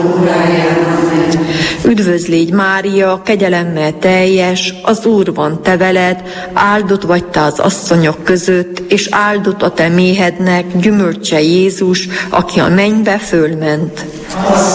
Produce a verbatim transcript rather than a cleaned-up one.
Üdvözl légy, Mária, kegyelemmel teljes, az Úr van te veled, áldott vagy te az asszonyok között, és áldott a te méhednek gyümölcse Jézus, aki a mennybe fölment.